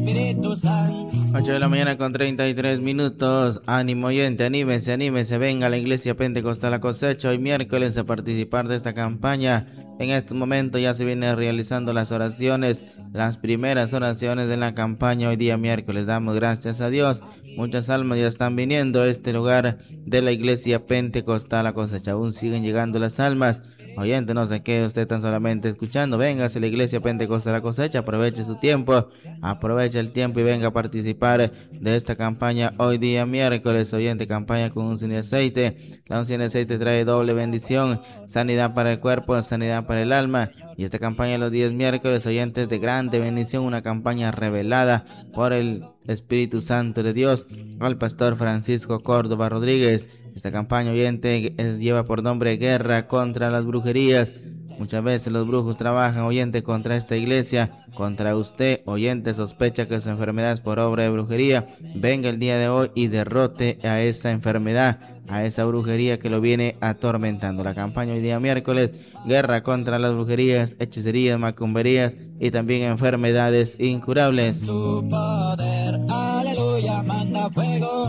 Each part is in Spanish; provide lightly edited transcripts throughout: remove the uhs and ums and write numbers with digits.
Espíritu Santo. 8 de la mañana con 33 minutos. Ánimo oyente, anímese, anímese. Venga a la Iglesia Pentecostal La Cosecha hoy miércoles a participar de esta campaña. En este momento ya se vienen realizando las oraciones, las primeras oraciones de la campaña hoy día miércoles. Damos gracias a Dios. Muchas almas ya están viniendo a este lugar de la Iglesia Pentecostal La Cosecha. Aún siguen llegando las almas. Oyente, no se quede usted tan solamente escuchando. Véngase a la Iglesia Pentecostal La Cosecha, aproveche su tiempo, aproveche el tiempo y venga a participar de esta campaña hoy día miércoles. Oyente, campaña con unción de aceite. La unción de aceite trae doble bendición, sanidad para el cuerpo, sanidad para el alma. Y esta campaña los días miércoles, oyentes, de grande bendición, una campaña revelada por el Espíritu Santo de Dios al pastor Francisco Córdoba Rodríguez. Esta campaña, oyente, lleva por nombre Guerra contra las Brujerías. Muchas veces los brujos trabajan, oyente, contra esta iglesia, contra usted. Oyente, sospecha que su enfermedad es por obra de brujería. Venga el día de hoy y derrote a esa enfermedad, a esa brujería que lo viene atormentando. La campaña hoy día miércoles, Guerra contra las Brujerías, hechicerías, macumberías y también enfermedades incurables. Su poder, aleluya, manda fuego.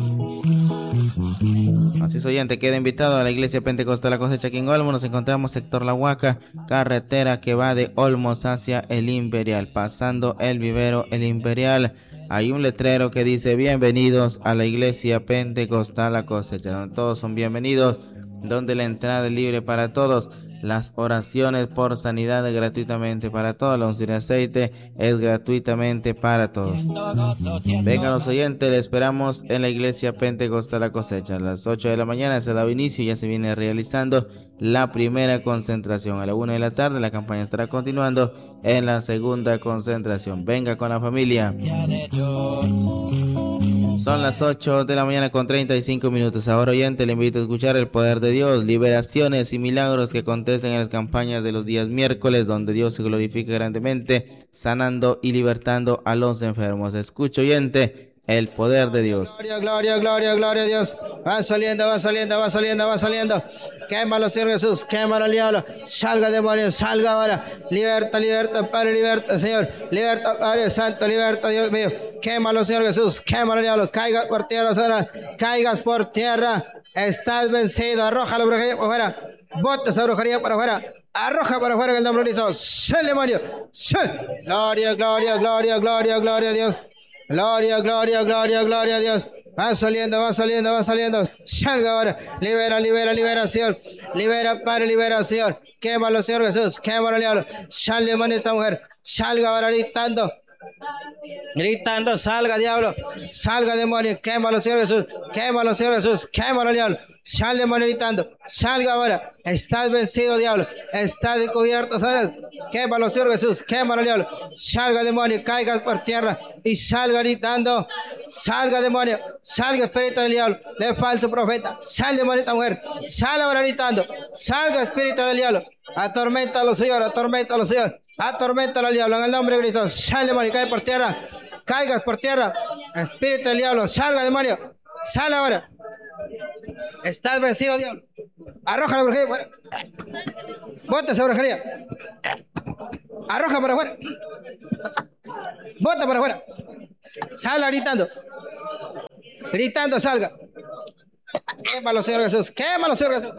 Así es, oyente, queda invitado a la Iglesia Pentecostal La Cosecha aquí en Olmos. Nos encontramos sector La Huaca, carretera que va de Olmos hacia el Imperial, pasando el vivero El Imperial. Hay un letrero que dice: bienvenidos a la Iglesia Pentecostal La Cosecha, donde todos son bienvenidos, donde la entrada es libre para todos. Las oraciones por sanidad es gratuitamente para todos. La unción de aceite es gratuitamente para todos. Vengan los oyentes, le esperamos en la Iglesia Pentecostal La Cosecha. A las 8 de la mañana se ha dado inicio y ya se viene realizando la primera concentración. A la 1 de la tarde la campaña estará continuando en la segunda concentración. Venga con la familia. Son las 8 de la mañana con 35 minutos. Ahora, oyente, le invito a escuchar el poder de Dios, liberaciones y milagros que acontecen en las campañas de los días miércoles, donde Dios se glorifica grandemente, sanando y libertando a los enfermos. Escucha, oyente, el poder de Dios. Gloria, gloria, gloria, gloria a Dios. Va saliendo, va saliendo, va saliendo, va saliendo. Quémalo, Señor Jesús, quémalo, diablo. Salga, demonio, salga ahora. Liberta, liberta, Padre, liberta, Señor. Liberta, Padre Santo, liberta, Dios mío. Quémalo, Señor Jesús, quémalo, diablo. Caigas por tierra, Señor. Caigas por tierra. Estás vencido. Arroja la brujería para afuera. Bota esa brujería para afuera. Arroja para afuera en el nombre de Cristo. ¡Sal, demonio! ¡Sal! Gloria, gloria, gloria, gloria, gloria a Dios. Gloria, gloria, gloria, gloria a Dios. Va saliendo, va saliendo, va saliendo. Salga ahora. Libera, libera, liberación. Libera, Padre, liberación. Quémalo, Señor Jesús. Quémalo, diablo. Sal, demonio, esta mujer. Salga ahora gritando. Gritando, salga, diablo. Salga, demonio. Quémalo, Señor Jesús. Quémalo, Señor Jesús. Quémalo, diablo. Sal, demonio, gritando. Salga ahora. Estás vencido, diablo. Estás descubierto, ¿sabes? Quémalo, Señor Jesús. Quémalo, diablo. Salga, demonio. Caigas por tierra. Y salga gritando. Salga, demonio. Salga, espíritu del diablo. De falso profeta. Sal, demonio, esta mujer. Sal ahora gritando. Salga, espíritu del diablo. Atorméntalo, Señor. Atorméntalo, Señor. Atorméntalo al diablo. En el nombre de Cristo. Sal, demonio. Cae por tierra. Caigas por tierra. Espíritu del diablo. Salga, demonio. Sal ahora. Estás vencido, diablo. Arroja la brujería fuera. Bota esa brujería. Arroja para afuera. Bota para afuera. Salga gritando. Gritando, salga. Quémalo, Señor Jesús. Quémalo, Señor Jesús.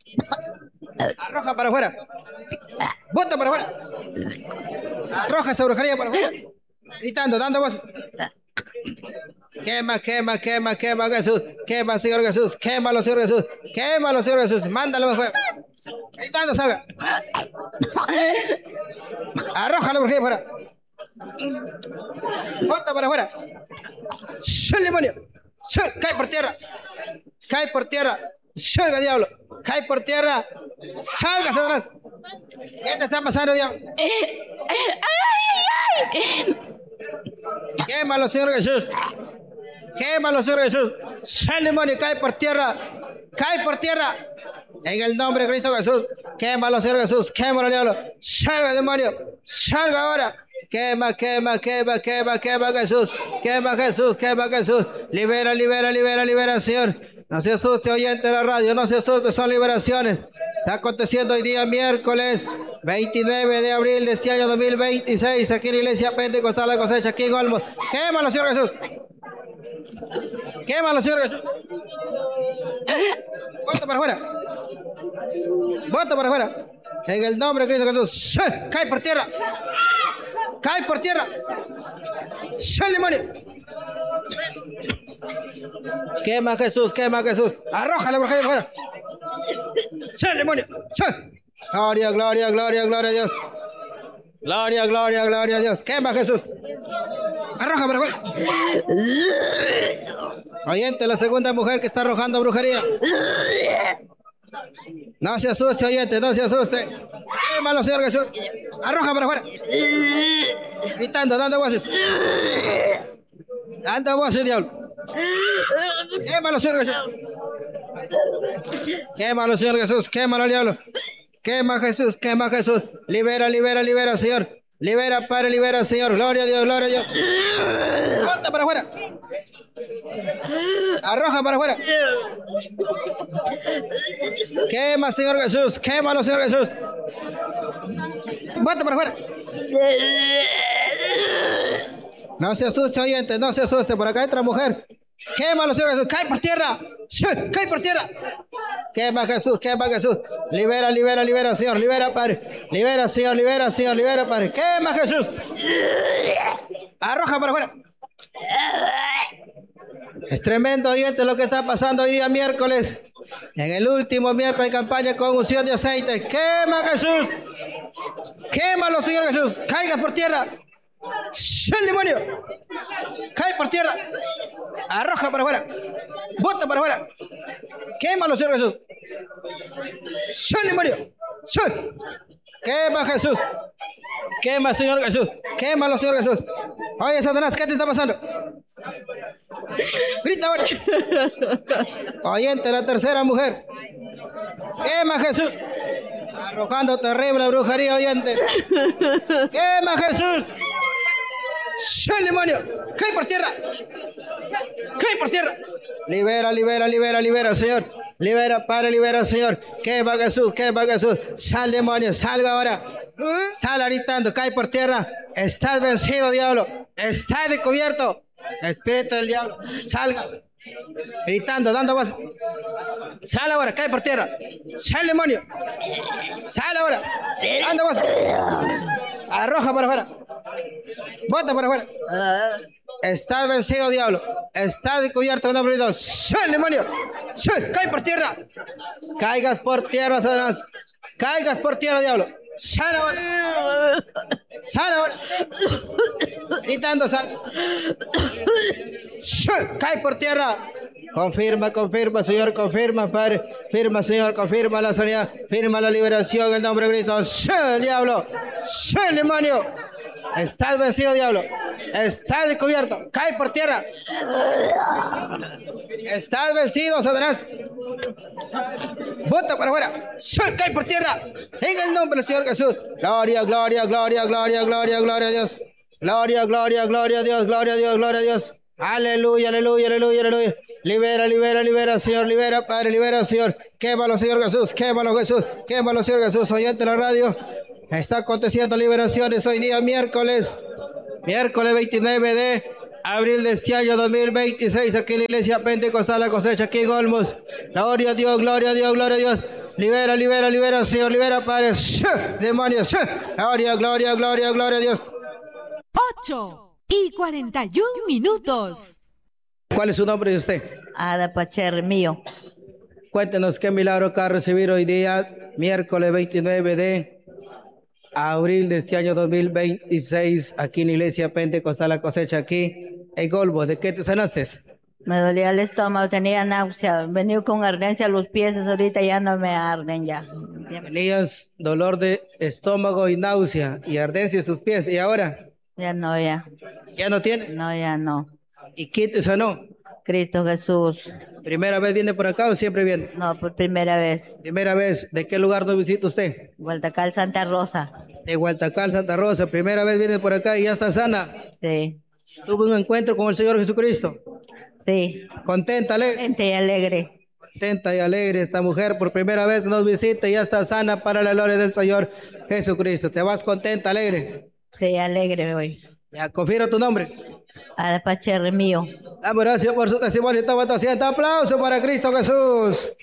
Arroja para afuera. Bota para afuera. Arroja esa brujería para afuera. Gritando, dando voz. Quema, quema, quema, quema, Jesús. Quema, Señor Jesús. Quémalo, Señor Jesús. Quémalo, Señor Jesús. Mándalo fuera. Gritando, salga. Arroja la brujería fuera. Bota para afuera. ¡Sal, demonio! ¡Sal! ¡Cae por tierra! ¡Cae por tierra! ¡Salga, diablo! ¡Cae por tierra! ¡Salga, Satanás! ¿Qué te está pasando, diablo? Quémalo, Señor Jesús. Quémalo, Señor Jesús. ¡Sal, demonio! ¡Cae por tierra! ¡Cae por tierra! En el nombre de Cristo Jesús. Quémalo, Señor Jesús. Quémalo, diablo. ¡Salga, demonio! ¡Salga ahora! Quema, quema, quema, quema, quema, Jesús. Quema, Jesús, quema, Jesús. Libera, libera, libera, libera, Señor. No se asuste, oyente de la radio. No se asuste, son liberaciones. Está aconteciendo hoy día miércoles 29 de abril de este año 2026, aquí en la iglesia Pentecostal La Cosecha, aquí en Olmos. Quémalo, Señor Jesús. Quémalo, Señor Jesús. Bota para afuera. Bota para afuera. En el nombre de Cristo Jesús. Cae por tierra. Cae por tierra. ¡Sal, demonio! Quema Jesús, quema Jesús. Arrójale por ahí afuera. ¡Sal, demonio! ¡Sal! Gloria, gloria, gloria, gloria a Dios. Gloria, gloria, gloria a Dios. Quema Jesús. Arroja por afuera. Oyente, la segunda mujer que está arrojando brujería. No se asuste, oyente, no se asuste. Quémalo, Señor Jesús. Arroja para afuera. Gritando, dando voces. Dando voces, diablo. Quémalo, Señor Jesús. Quémalo, Señor Jesús. Quémalo, diablo. Quema Jesús, quema Jesús. Libera, libera, libera, Señor. Libera, Padre, libera, Señor. Gloria a Dios, gloria a Dios. Bota para afuera. Arroja para afuera. Quema, Señor Jesús. Quémalo, Señor Jesús. Bota para afuera. No se asuste, oyente, no se asuste. Por acá entra mujer. Quémalo, Señor Jesús. Cae por tierra. Cae por tierra. Quema Jesús, quema Jesús. Libera, libera, libera, Señor. Libera, Padre. Libera, Señor, libera, Señor. Libera, Padre. Quema Jesús. Arroja para afuera. Es tremendo, oyente, lo que está pasando hoy día miércoles. En el último miércoles de campaña con unción de aceite. Quema Jesús. Quémalo, Señor Jesús. Caiga por tierra. ¡El demonio! Cae por tierra. Arroja para afuera. Bota para afuera. Quémalo, Señor Jesús. ¡El demonio! Quema Jesús. Quema, Señor Jesús. Quémalo, Señor Jesús. Oye, Satanás, ¿qué te está pasando? Grita ahora. Oyente, la tercera mujer. Quema Jesús. Arrojando terrible brujería, oyente. Quema Jesús. ¡El demonio! ¡Cae por tierra! ¡Cae por tierra! Libera, libera, libera, libera, Señor. Libera, Padre, libera, Señor. Quema Jesús, quema Jesús. Sal, demonio, salga ahora. Sal gritando, cae por tierra. Estás vencido, diablo. Estás descubierto. Espíritu del diablo, salga. Gritando, dando voz. Sal ahora, cae por tierra. Sal, demonio. Sal ahora. Dando voz. Arroja para afuera. Bota para afuera. Estás vencido, diablo. Estás descubierto en nombre de Dios. Sal, demonio. Sal, cae por tierra. Caigas por tierra, Satanás. Caigas por tierra, diablo. Sal ahora. Sal ahora. Gritando, sal. Cae por tierra. Confirma, confirma, Señor, confirma, Padre. Firma, Señor, confirma la sanidad. Firma la liberación en el nombre de Cristo. ¡Sí, diablo! ¡Sí, demonio! Estás vencido, diablo. Estás descubierto. Cae por tierra. Estás vencido, Satanás. Bota para afuera. Cae por tierra. En el nombre del Señor Jesús. Gloria, gloria, gloria, gloria, gloria, gloria a Dios. Gloria, gloria, gloria a Dios, gloria a Dios, gloria a Dios. Aleluya, aleluya, aleluya, aleluya. Libera, libera, libera, Señor, libera, Padre, libera, Señor. Quémalo, Señor Jesús, quémalo, Jesús, quémalo, Señor Jesús. Oyente la radio, está aconteciendo liberaciones hoy día, miércoles 29 de abril de este año 2026, aquí en la iglesia Pentecostal La Cosecha, aquí en Olmos. Gloria a Dios, gloria a Dios, gloria a Dios. Libera, libera, libera, Señor, libera, Padre. Demonios, gloria, gloria, gloria, gloria a Dios. 8:41. ¿Cuál es su nombre de usted? Ada Pacher mío. Cuéntenos qué milagro acaba de recibir hoy día, miércoles 29 de abril de este año 2026, aquí en la iglesia Pentecostal La Cosecha, aquí en Golbo. ¿De qué te sanaste? Me dolía el estómago, tenía náusea, venía con ardencia a los pies, ahorita ya no me arden ya. Tenías dolor de estómago y náusea y ardencia en sus pies, ¿y ahora? Ya no, ya. ¿Ya no tienes? No, ya no. ¿Y quién te sanó? Cristo Jesús. ¿Primera vez viene por acá o siempre viene? No, por primera vez. Primera vez. ¿De qué lugar nos visita usted? Gualtacal, Santa Rosa. De Gualtacal, Santa Rosa. Primera vez viene por acá y ya está sana. Sí. Tuvo un encuentro con el Señor Jesucristo. Sí. Contenta, alegre. Gente y alegre. Contenta y alegre esta mujer por primera vez nos visita y ya está sana para la gloria del Señor Jesucristo. ¿Te vas contenta, alegre? Sí, alegre hoy. Ya, confirma tu nombre. Arapacherre mío. Damos gracias por su testimonio. Toma tu asiento. Aplauso para Cristo Jesús.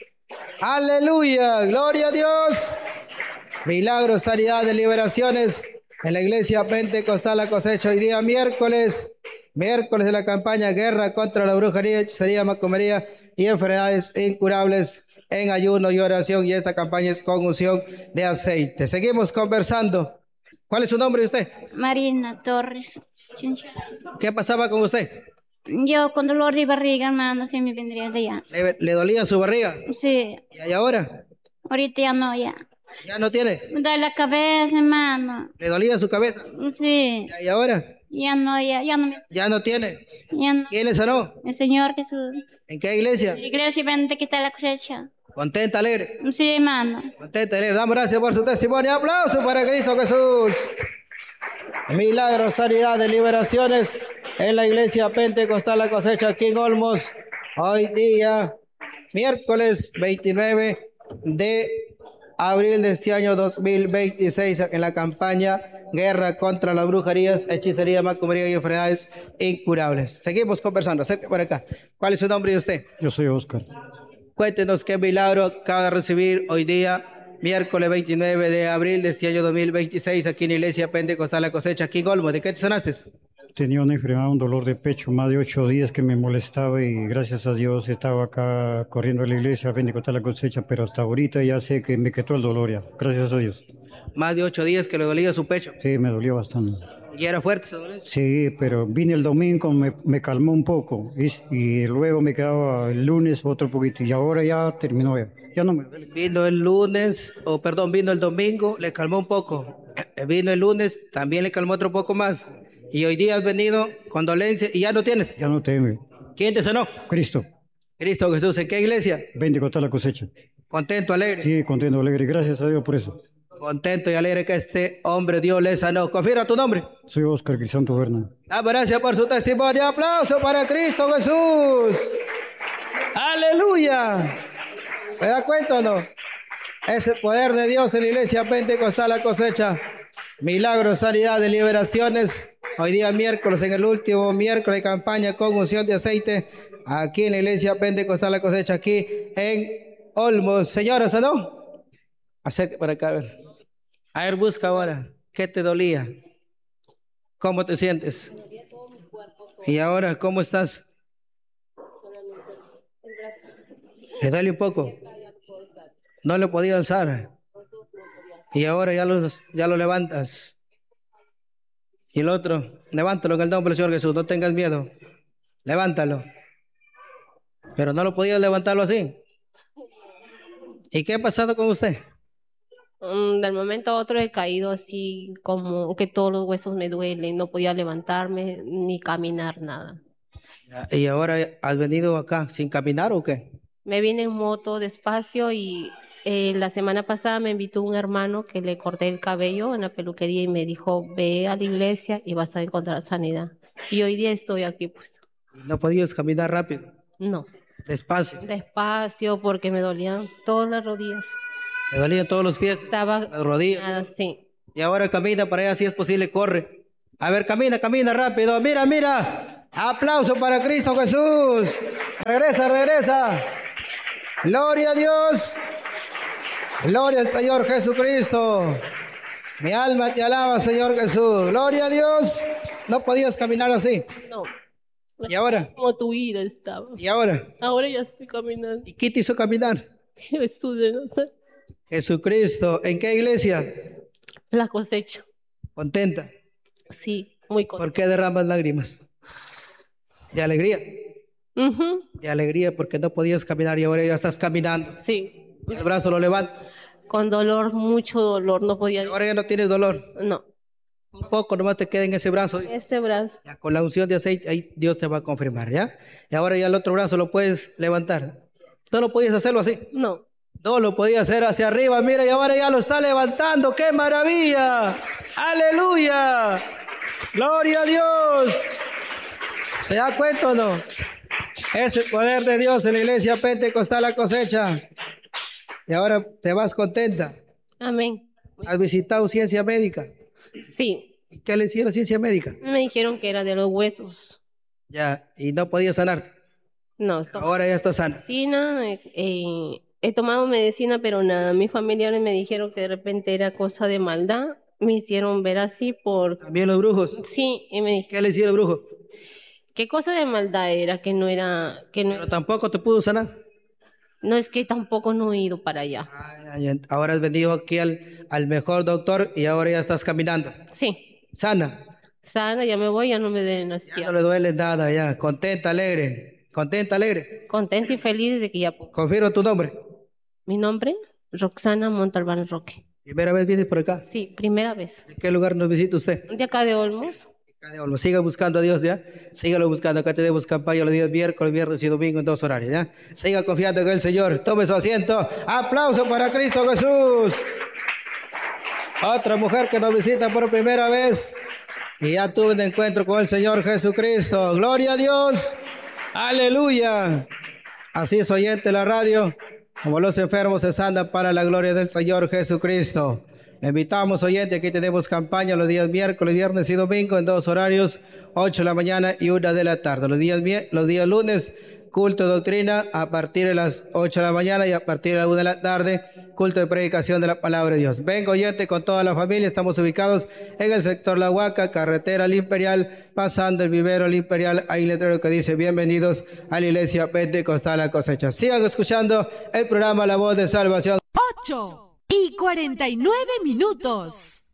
Aleluya. Gloria a Dios. Milagros, sanidad, de liberaciones en la iglesia Pentecostal La Cosecha. Hoy día miércoles de la campaña Guerra contra la brujería, hechicería, macumería y enfermedades incurables en ayuno y oración. Y esta campaña es con unción de aceite. Seguimos conversando. ¿Cuál es su nombre de usted? Marina Torres. ¿Qué pasaba con usted? Yo con dolor de barriga, hermano, se me vendría de allá. ¿Le dolía su barriga? Sí, ¿Y ahora? ahorita ya no, ya. ¿Ya no tiene? Me duele la cabeza, hermano. ¿Le dolía su cabeza? Sí, ¿Y ahora? ya no, ya no, ¿Ya no tiene? ya no. ¿Quién le sanó? El Señor Jesús. ¿En qué iglesia? La iglesia vende que está la cosecha. Contenta, alegre. Sí, hermano. Contenta, alegre. Damos gracias por su testimonio. Aplauso para Cristo Jesús. Milagros, sanidad, de liberaciones en la iglesia Pentecostal La Cosecha aquí en Olmos. Hoy día, miércoles 29 de abril de este año 2026, en la campaña Guerra contra las brujerías, hechicería, macumería y enfermedades incurables. Seguimos conversando. Acerque por acá. ¿Cuál es su nombre de usted? Yo soy Oscar. Cuéntenos qué milagro acaba de recibir hoy día, miércoles 29 de abril de este año 2026, aquí en la iglesia Pentecostal La Cosecha, aquí en Olmos. ¿De qué te sanaste? Tenía una enfermedad, un dolor de pecho, más de 8 días que me molestaba y gracias a Dios estaba acá corriendo a la iglesia, Pentecostal La Cosecha, pero hasta ahorita ya sé que me quitó el dolor ya, gracias a Dios. Más de 8 días que le dolía su pecho. Sí, me dolió bastante. ¿Y era fuerte ese dolor? Sí, pero vine el domingo, me calmó un poco y luego me quedaba el lunes otro poquito y ahora ya terminó ya. Ya no me duele. Vino el lunes, vino el domingo, le calmó un poco. Vino el lunes, también le calmó otro poco más. Y hoy día has venido con dolencia y ya no tienes. Ya no tengo. ¿Quién te sanó? Cristo, Cristo Jesús. ¿En qué iglesia? Pentecostal La Cosecha. Contento, alegre. Sí, contento, alegre, gracias a Dios por eso. Contento y alegre que este hombre Dios le sanó. Confirma tu nombre. Soy Oscar Crisanto Berna. Gracias por su testimonio. Aplauso para Cristo Jesús. Aleluya. ¿Se da cuenta o no? Es el poder de Dios en la iglesia Pentecostal La Cosecha. Milagros, sanidad, de liberaciones. Hoy día miércoles, en el último miércoles de campaña con unción de aceite, aquí en la iglesia Pentecostal La Cosecha, aquí en Olmos. Señora, ¿sanó? Acércate para acá, a ver, busca ahora. ¿Qué te dolía? ¿Cómo te sientes? ¿Y ahora cómo estás? ¿Le duele un poco? No lo podía alzar. Y ahora ya lo levantas. Y el otro, levántalo en el nombre del Señor Jesús, no tengas miedo. Levántalo. Pero no lo podías levantarlo así. ¿Y qué ha pasado con usted? Del momento a otro he caído así como que todos los huesos me duelen, no podía levantarme ni caminar nada. ¿Y ahora has venido acá sin caminar o qué? Me vine en moto despacio y la semana pasada me invitó un hermano que le corté el cabello en la peluquería y me dijo, ve a la iglesia y vas a encontrar sanidad. Y hoy día estoy aquí pues. ¿No podías caminar rápido? No, Despacio. despacio porque me dolían todas las rodillas. ¿Me dolían todos los pies? Estaba Las rodillas. así. Y ahora camina para allá si es posible, corre. A ver, camina rápido. Mira, mira. Aplauso para Cristo Jesús. Regresa. Gloria a Dios. Gloria al Señor Jesucristo. Mi alma te alaba, Señor Jesús. Gloria a Dios. No podías caminar así. No. ¿Y ahora? Como tu vida estaba. ¿Y ahora? Ahora ya estoy caminando. ¿Y qué te hizo caminar? Jesús de Nazaret. Jesucristo. ¿En qué iglesia? La cosecha. Contenta. Sí, muy contenta. ¿Por qué derramas lágrimas? De alegría. Ujú, De alegría porque no podías caminar y ahora ya estás caminando. sí, El brazo lo levantas. con dolor, mucho dolor, no Y podía. ahora ya no tienes dolor. No, Un poco nomás te queda en ese brazo. este brazo, Ya, con la unción de aceite, ahí Dios te va a confirmar, ¿ya? Y ahora ya el otro brazo lo puedes levantar. No lo podías hacerlo así. no. No lo podía hacer hacia arriba. Mira, y ahora ya lo está levantando. ¡Qué maravilla! ¡Aleluya! ¡Gloria a Dios! ¿Se da cuenta o no? Es el poder de Dios en la iglesia Pentecostal La Cosecha. Y ahora te vas contenta. Amén. ¿Has visitado ciencia médica? Sí, ¿Qué le hicieron ciencia médica? me dijeron que era de los huesos. Ya, y no podía sanar. No, estoy Ahora ya está sana. medicina, he tomado medicina, pero nada. Mis familiares me dijeron que de repente era cosa de maldad. Me hicieron ver así por... También los brujos. Sí, y me dijeron, ¿Qué le hicieron brujos? ¿qué cosa de maldad era? Que no era... Que no, Pero tampoco te pudo sanar. no es que tampoco no he ido para allá. Ay, ay, ahora has venido aquí al mejor doctor y ahora ya estás caminando. Sí, Sana. sana, ya me voy, ya no me den las Ya no piernas. le duele nada, ya. Contenta, alegre. Contenta, alegre. Contenta y feliz de que ya puedo. Confirmo tu nombre. Mi nombre, Roxana Montalbán Roque. Primera vez vienes por acá. Sí, primera vez. ¿De qué lugar nos visita usted? De acá de Olmos. Acá de Olmos. Siga buscando a Dios, ¿ya? Sígalo buscando. Acá tenemos campaña los días miércoles, viernes y domingo en 2 horarios, ¿ya? Siga confiando en el Señor. Tome su asiento. ¡Aplauso para Cristo Jesús! Otra mujer que nos visita por primera vez y ya tuve un encuentro con el Señor Jesucristo. ¡Gloria a Dios! ¡Aleluya! Así es, oyente de la radio, como los enfermos se sanan para la gloria del Señor Jesucristo. Le invitamos, oyente, aquí tenemos campaña los días miércoles, viernes y domingo en 2 horarios, 8 de la mañana y 1 de la tarde. Los días lunes, culto de doctrina a partir de las 8 de la mañana y a partir de las 1 de la tarde, culto de predicación de la palabra de Dios. Venga, oyente, con toda la familia. Estamos ubicados en el sector La Huaca, carretera al Imperial, pasando el vivero al Imperial. Hay un letrero que dice: bienvenidos a la iglesia Pentecostal La Cosecha. Sigan escuchando el programa La Voz de Salvación. 8:49.